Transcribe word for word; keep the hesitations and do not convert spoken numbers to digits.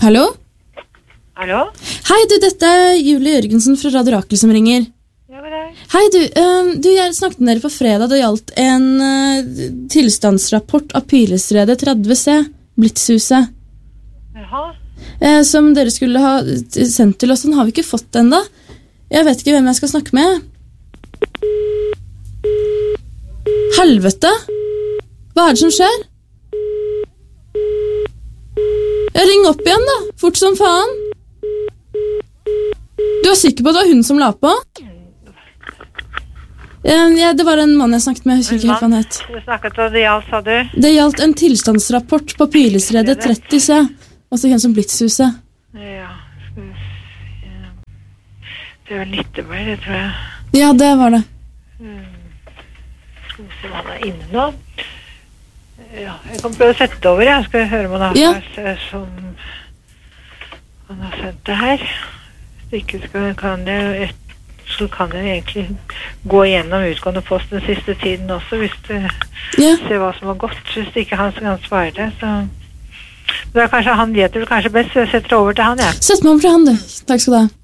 Hallo? Hallo? Hei, du, dette er Julie Jørgensen fra Radio Rakel som ringer. Ja, hva er det? Hei, du, um, du, jeg snakket med dere på fredag. Det gjaldt en uh, tilstandsrapport av Pilestredet tretti C, Blitzhuset. Jaha? Uh, som dere skulle ha sendt til oss. Den har vi ikke fått enda. Jeg vet ikke hvem jeg skal snakke med. Helvete! Hva er det som skjer? Jeg ring opp igjen da, fort som faen. Du er sikker på at det var hun som la på? Ja, det var en mann jeg snakket med, jeg husker ikke helt hva han het. Du snakket om det gjaldt, sa du? Det gjaldt en tilstandsrapport på Pilestredet tretti C, også kjent som Blitzhuset. Ja, skal vi se. Det var Nytteberg, det tror jeg. Ja, det var det. Skal vi se om han er inne nå. Ja, jeg kan prøve å sette det over, jeg skal høre om han har ja. som han har sendt det her. Hvis ikke skal, kan jeg, så kan jeg egentlig gå gjennom utgående post den siste tiden også, hvis du ja. ser hva som har gått. Hvis det ikke han som kan svare det, så... Det er kanskje han vet det kanskje best, så jeg setter over til han, ja. Sett meg over til han, du. Takk skal du ha.